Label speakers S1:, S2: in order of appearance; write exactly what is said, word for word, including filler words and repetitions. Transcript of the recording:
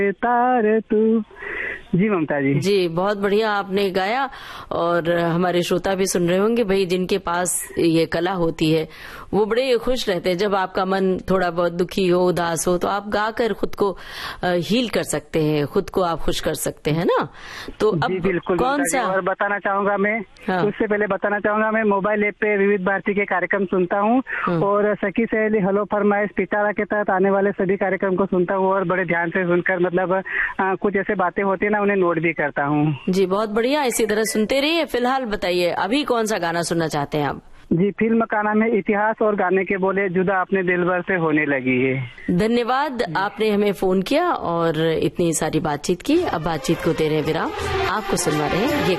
S1: तार तू। जी ममता जी।
S2: जी बहुत बढ़िया आपने गाया और हमारे श्रोता भी सुन रहे होंगे भाई, जिनके पास ये कला होती है वो बड़े खुश रहते हैं। जब आपका मन थोड़ा बहुत दुखी हो, उदास हो, तो आप गाकर खुद को हील कर सकते हैं, खुद को आप खुश कर सकते हैं ना। तो अब
S1: बिल्कुल
S2: कौन सा
S1: और बताना चाहूंगा मैं,
S2: हाँ।
S1: उससे पहले बताना चाहूंगा मैं मोबाइल ऐप पे विविध भारती के कार्यक्रम सुनता हूँ और सखी सहेली हलो फरमाइश पिटारा के तहत आने वाले सभी कार्यक्रम को सुनता हूँ और बड़े ध्यान से सुनकर मतलब आ, कुछ ऐसे बातें होती है ना, उन्हें नोट भी करता हूँ। जी
S2: बहुत बढ़िया, इसी तरह सुनते रहिए। फिलहाल बताइए अभी कौन सा गाना सुनना चाहते हैं आप?
S1: जी फिल्म का नाम है इतिहास और गाने के बोले जुदा अपने दिलबर से होने लगी है।
S2: धन्यवाद, आपने हमें फोन किया और इतनी सारी बातचीत की। अब बातचीत को दे रहे विराम, आपको सुनवा रहे हैं ये